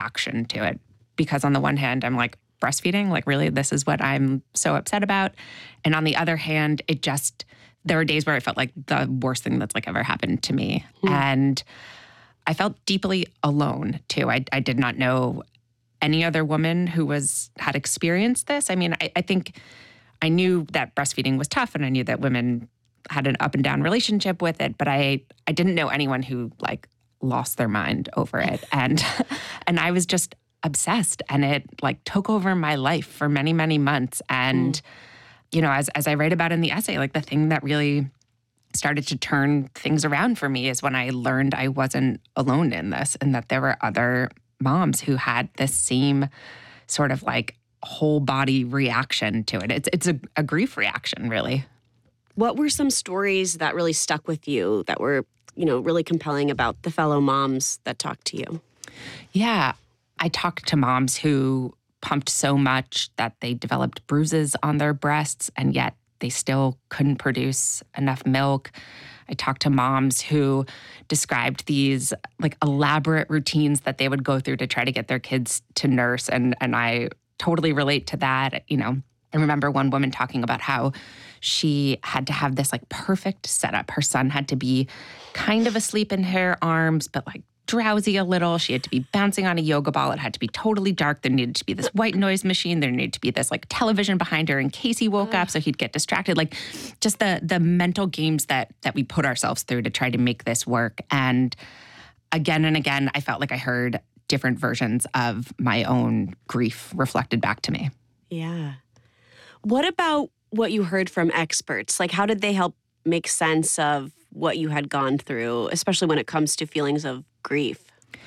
reaction to it. Because on the one hand, I'm like, breastfeeding? Like, really, this is what I'm so upset about? And on the other hand, there were days where I felt like the worst thing that's like ever happened to me. And I felt deeply alone too. I did not know any other woman who had experienced this. I mean, I think I knew that breastfeeding was tough, and I knew that women had an up and down relationship with it, but I didn't know anyone who like lost their mind over it. And I was just obsessed, and it like took over my life for many, many months. And, you know, as I write about in the essay, like the thing that really started to turn things around for me is when I learned I wasn't alone in this, and that there were other moms who had this same sort of like whole body reaction to it. It's a grief reaction, really. What were some stories that really stuck with you that were, you know, really compelling about the fellow moms that talked to you? Yeah. I talked to moms who pumped so much that they developed bruises on their breasts, and yet they still couldn't produce enough milk. I talked to moms who described these like elaborate routines that they would go through to try to get their kids to nurse. And I totally relate to that. You know, I remember one woman talking about how she had to have this like perfect setup. Her son had to be kind of asleep in her arms, but like drowsy a little. She had to be bouncing on a yoga ball. It had to be totally dark. There needed to be this white noise machine. There needed to be this like television behind her in case he woke up so he'd get distracted. Like just the mental games that we put ourselves through to try to make this work. And again and again, I felt like I heard different versions of my own grief reflected back to me. Yeah. What about what you heard from experts? Like, how did they help make sense of what you had gone through, especially when it comes to feelings of grief?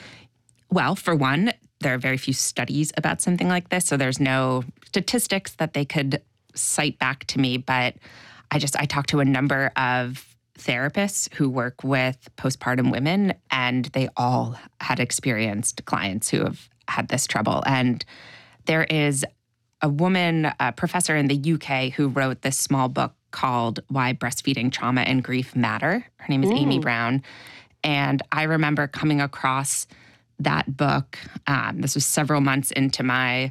Well, for one, there are very few studies about something like this, so there's no statistics that they could cite back to me. But I talked to a number of therapists who work with postpartum women, and they all had experienced clients who have had this trouble. And there is a woman, a professor in the UK, who wrote this small book called Why Breastfeeding Trauma and Grief Matter. Her name is Amy Brown. And I remember coming across that book. This was several months into my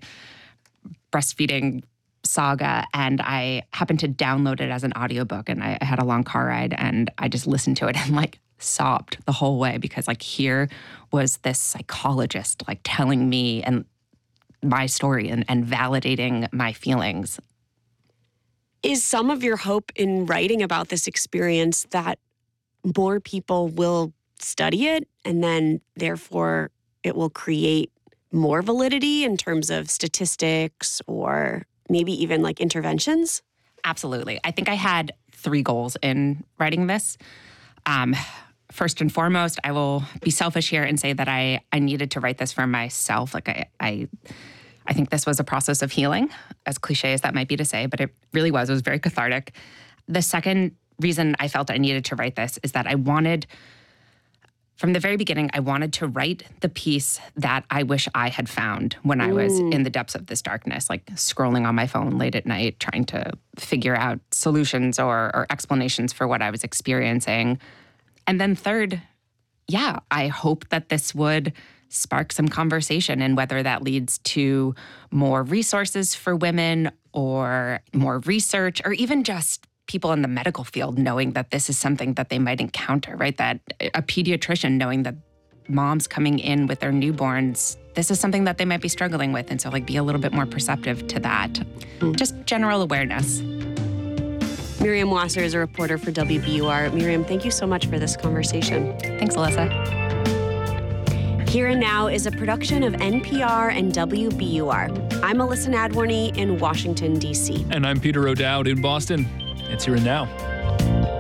breastfeeding saga, and I happened to download it as an audiobook, and I had a long car ride, and I just listened to it and like sobbed the whole way, because like here was this psychologist like telling me and my story and validating my feelings. Is some of your hope in writing about this experience that more people will study it, and then therefore it will create more validity in terms of statistics or maybe even like interventions? Absolutely. I think I had 3 goals in writing this. First and foremost, I will be selfish here and say that I needed to write this for myself. Like I think this was a process of healing, as cliche as that might be to say, but it really was. It was very cathartic. The second reason I felt I needed to write this is that from the very beginning, I wanted to write the piece that I wish I had found when I was in the depths of this darkness, like scrolling on my phone late at night, trying to figure out solutions or explanations for what I was experiencing. And then third, I hope that this would spark some conversation, and whether that leads to more resources for women or more research, or even just people in the medical field knowing that this is something that they might encounter, right? That a pediatrician knowing that moms coming in with their newborns, this is something that they might be struggling with. And so like be a little bit more perceptive to that. Just general awareness. Miriam Wasser is a reporter for WBUR. Miriam, thank you so much for this conversation. Thanks, Alyssa. Here and Now is a production of NPR and WBUR. I'm Alyssa Nadworny in Washington, D.C. And I'm Peter O'Dowd in Boston. It's Here and Now.